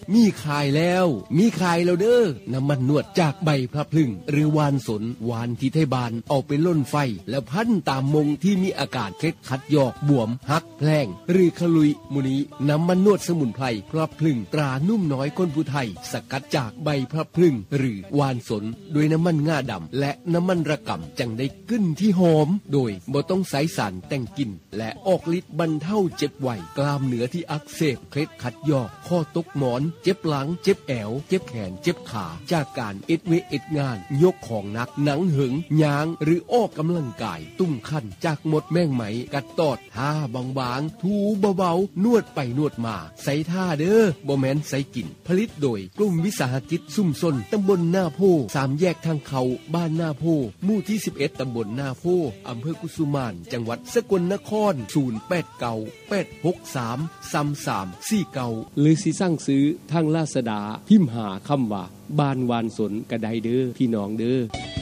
มีขายแล้วเด้อน้ำมันนวดจากใบพระพลึงหรือวานสนวานที่ไทบานเอาไปล่นไฟแล้วพันตามมงที่มีอาการเคล็ดขัดยอกบวมหักแพลงหรือขลุยมุนี้น้ำมันนวดสมุนไพรพระพลึงตรานุ่มน้อยคนผู้ไทยสกัดจากใบพระพลึงหรือวานสนด้วยน้ำมันง่าดำและน้ำมันระกำจังได้กลิ่นที่หอมโดยบ่ต้องใส่สารแต่งกลิ่นและออกฤทธิ์บรรเทาเจ็บไวกล้ามเนื้อที่อักเสบเคล็ดขัดยอกข้อตกหมอนเจ็บหลังเจ็บแอวเจ็บแขนเจ็บขาจากการเอ็ดงานยกของหนักหนังหึงยางหรือออกกำลังกายตุ้มคันจากหมดแมงไหมกัดตอดท่าบางๆถูเบาๆนวดไปนวดมาใส่ท่าเด้อบ่แม่นใส่กินผลิตโดยกลุ่มวิสาหกิจซุ่มซนตำบลหน้าโพ3แยกทางเขาบ้านหน้าโพหมู่ที่11ตำบลหน้าโพอำเภอกุสุมานจังหวัดสกลนคร0898633349 หรือสิสั่งซื้อทางลาซาด้าพิมพ์หาคำว่าบ้านวานสนกระไดเด้อพี่น้องเด้อ